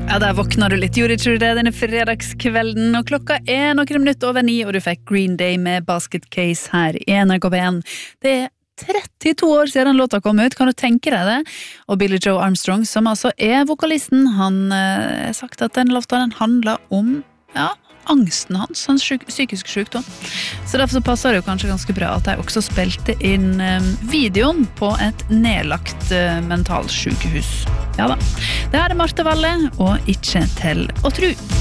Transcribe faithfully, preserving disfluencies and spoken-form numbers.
Ja, der våkner du litt, gjorde ikke du det denne fredagskvelden, og klokka er noen minutter over ni, og du fikk Green Day med Basket Case her i N R K P en. Det er trettito år siden låta kom ut, kan du tenke deg det? Og Billie Joe Armstrong, som altså er vokalisten, han har sagt at den låta den handler om, ja, angsten hans, hans syk, psykisk sykdom. Så derfor så passer det jo kanskje ganske bra at jeg også spilte inn um, videoen på et nedlagt uh, mentalsykehus. Ja da. Det her er Marte Valle, og ikke til å tro.